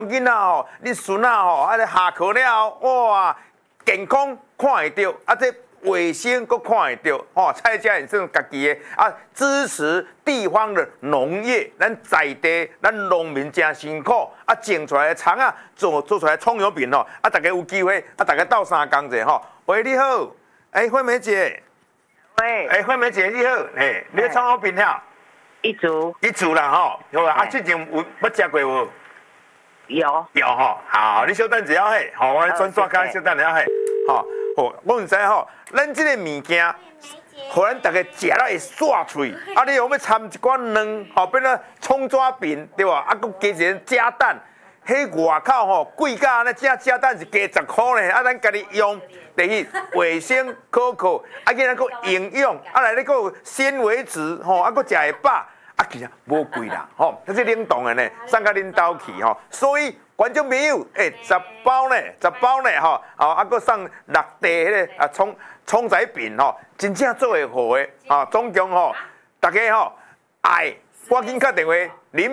囡仔吼，你孙仔吼，下课了后，哇，健康看会到，这卫生佫看会到，蔡家也算家己的支持地方的农业，咱在地，咱农民真辛苦，种出来的葱做出来葱油饼大家有机会，大家斗相共者喂，你好，惠美姐， 喂， 惠美姐你好，你葱油饼了？ 一组啦好之前有捌食过无？ 有好，你稍等一下我来转开，稍等一下我唔知咱这个物件，互咱大家食了会煞嘴，你要掺一罐卵，变成葱抓饼，对吧？佮加一个加蛋，迄外口贵甲安尼加蛋是加10块呢，咱家己用，第一卫生可靠，佮咱佮营养，来咧佮有纤维质，佮食会饱。其实无贵啦，这是冷冻的呢，送到恁兜去所以观众朋友，10包呢，佮送6地迄个葱仔饼真正做会好的总共大家爱赶紧打电话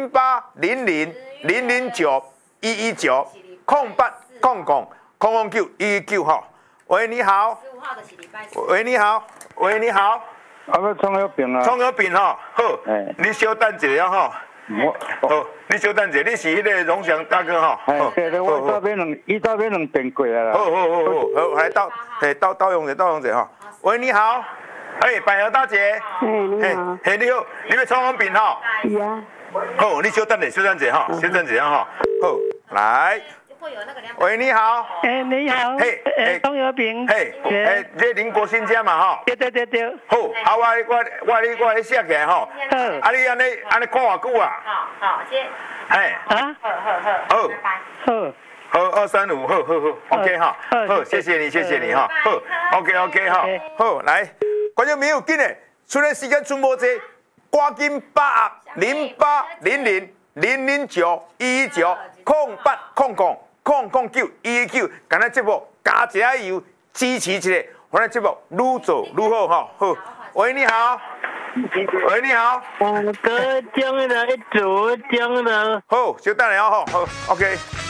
0800119119080009119119喂，你好。15号的是礼拜四。喂，你好。喂，你好。 要葱油饼啊！ 葱油饼好，你稍等一下好，你稍等一下，你是迄个荣祥大哥对，我这边两点过来了。 好，来倒用者喂，你好，百合大姐， 你好， 你好，你要葱油饼是啊。 好，你稍等一下好，来。喂，你好。 你好。葱油饼。 这林国新家嘛对。 好，我写起来好。你安尼看偌久啊？好，谢。好，235，好 ，OK 好，谢谢你好，OK 好，来，观众朋友紧嘞，剩的时间剩无济，赶紧把080011191190809009119119，咱的节目加一下油，支持一下，咱的节目愈做愈好好，喂，你好。喂，你好。 高中的一组中的。 好，稍等下好 ，OK。